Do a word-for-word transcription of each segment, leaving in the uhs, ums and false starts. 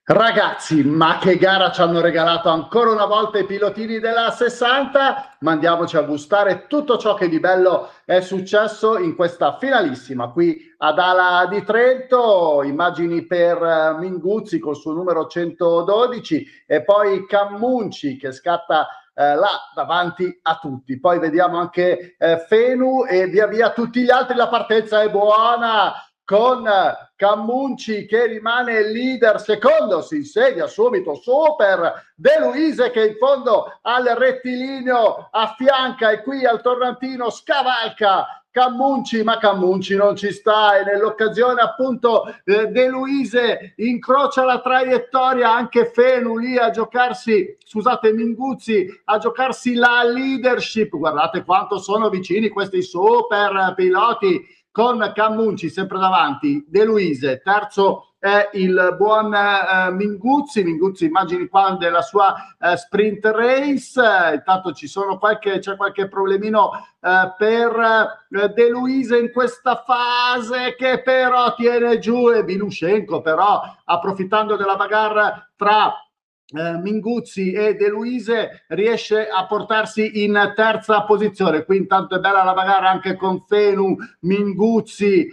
Ragazzi, ma che gara ci hanno regalato ancora una volta i pilotini della sessanta? Ma andiamoci a gustare tutto ciò che di bello è successo in questa finalissima qui ad Ala di Trento. Immagini per uh, Minguzzi col suo numero centododici e poi Cammunci che scatta eh, là davanti a tutti. Poi vediamo anche eh, Fenu e via via tutti gli altri. La partenza è buona con Cammunci che rimane leader, secondo si insedia subito Super De Luise che in fondo al rettilineo affianca e qui al tornantino scavalca Cammunci, ma Cammunci non ci sta e nell'occasione appunto eh, De Luise incrocia la traiettoria, anche Fenu lì a giocarsi, scusate Minguzzi, a giocarsi la leadership. Guardate quanto sono vicini questi super piloti con Cammunci sempre davanti, De Luise, terzo è il buon eh, Minguzzi, Minguzzi immagini qua della sua eh, sprint race, eh, intanto ci sono qualche, c'è qualche problemino eh, per eh, De Luise in questa fase che però tiene giù e Bilushenko però approfittando della bagarre tra Eh, Minguzzi e De Luise riesce a portarsi in terza posizione. Qui intanto è bella la bagarra anche con Fenu, Minguzzi,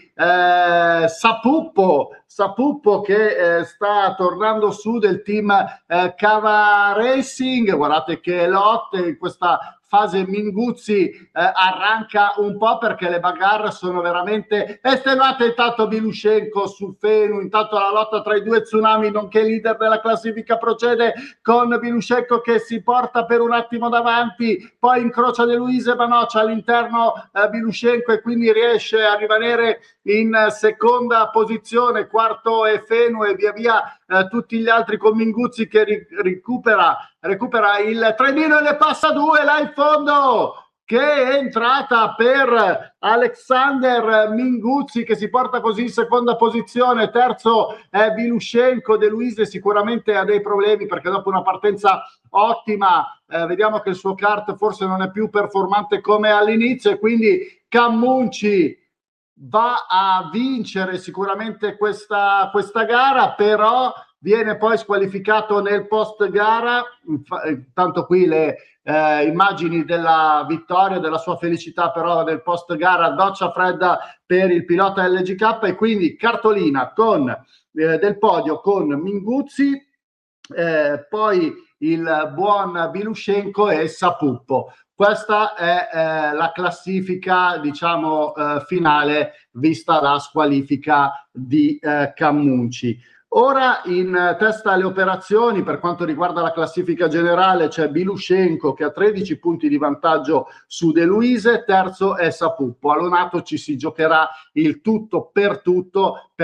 eh, Sapuppo Sapuppo che eh, sta tornando su del team eh, Cava Racing. Guardate che lotte in questa fase. Minguzzi eh, arranca un po' perché le bagarre sono veramente estenuate. Intanto Bilushenko sul Fenu, intanto la lotta tra i due Tsunami, nonché leader della classifica, procede con Bilushenko che si porta per un attimo davanti, poi incrocia De Luise, ma no, c'è all'interno eh, Bilushenko e quindi riesce a rimanere in seconda posizione. Quarto è Fenu e via via eh, tutti gli altri con Minguzzi che ri- recupera recupera il trenino e ne passa due là in fondo, che è entrata per Alexander Minguzzi che si porta così in seconda posizione. Terzo è Bilushenko. De Luise sicuramente ha dei problemi perché dopo una partenza ottima eh, vediamo che il suo kart forse non è più performante come all'inizio e quindi Cammunci va a vincere sicuramente questa, questa gara, però viene poi squalificato nel post gara. Tanto qui le eh, immagini della vittoria, della sua felicità, però nel post gara doccia fredda per il pilota L G K e quindi cartolina con eh, del podio con Minguzzi, eh, poi il buon Bilushenko e Sapuppo. Questa è eh, la classifica, diciamo, eh, finale vista la squalifica di eh, Cammunci. Ora in testa alle operazioni per quanto riguarda la classifica generale c'è Bilushenko che ha tredici punti di vantaggio su De Luise, terzo è Sapuppo. A Lonato ci si giocherà il tutto per tutto. Per